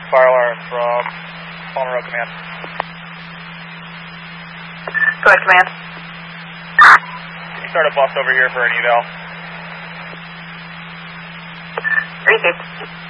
fire alarm from Palmer Road Command. Go ahead, Command. Can you start a bus over here for an eval? Repeat.